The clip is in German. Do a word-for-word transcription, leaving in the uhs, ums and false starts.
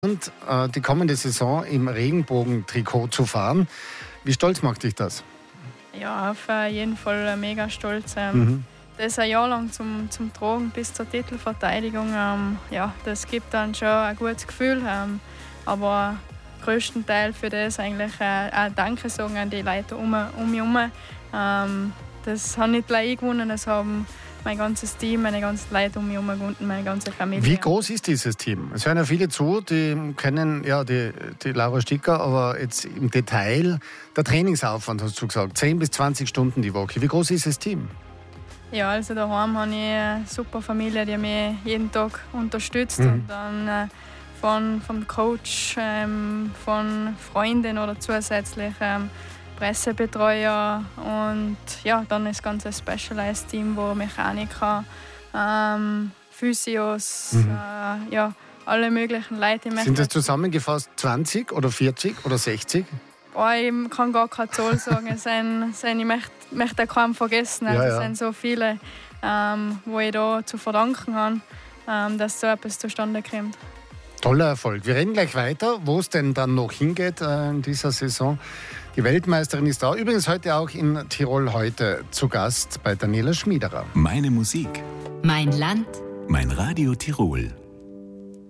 Und äh, die kommende Saison im Regenbogentrikot zu fahren. Wie stolz macht dich das? Ja, auf jeden Fall mega stolz. Ähm, Mhm. Das ein Jahr lang zum, zum Tragen bis zur Titelverteidigung, ähm, ja, das gibt dann schon ein gutes Gefühl. Ähm, aber größtenteils für das eigentlich äh, ein Danke sagen an die Leute um, um mich herum. Ähm, das habe nicht gleich ich gewonnen, das haben mein ganzes Team, meine ganzen Leute um mich herum gewonnen, meine ganze Familie. Wie groß ist dieses Team? Es hören ja viele zu, die kennen ja die, die Laura Sticker, aber jetzt im Detail der Trainingsaufwand, hast du gesagt, zehn bis zwanzig Stunden die Woche. Wie groß ist das Team? Ja, also daheim habe ich eine super Familie, die mich jeden Tag unterstützt. Mhm. Und dann äh, von, vom Coach, ähm, von Freunden oder zusätzlich ähm, Pressebetreuer und ja, dann das ganze Specialized-Team, wo Mechaniker, ähm, Physios, Mhm. äh, ja, alle möglichen Leute. Ich Sind möchte- das zusammengefasst zwanzig oder vierzig oder sechzig? Boah, ich kann gar keine Zahl sagen. Es sind, sind, ich möchte, möchte keinen vergessen. Also Ja, es ja. sind so viele, ähm, wo ich da zu verdanken habe, ähm, dass so etwas zustande kommt. Toller Erfolg. Wir reden gleich weiter, wo es denn dann noch hingeht äh, in dieser Saison. Die Weltmeisterin ist da. Übrigens heute auch in Tirol heute zu Gast bei Daniela Schmiederer. Meine Musik, Mein Land, mein Radio Tirol.